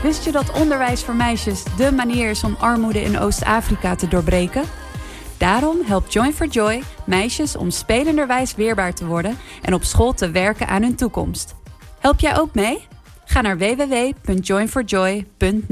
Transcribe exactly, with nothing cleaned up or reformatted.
Wist je dat onderwijs voor meisjes dé manier is om armoede in Oost-Afrika te doorbreken? Daarom helpt Join for Joy meisjes om spelenderwijs weerbaar te worden en op school te werken aan hun toekomst. Help jij ook mee? Ga naar w w w punt join for joy punt n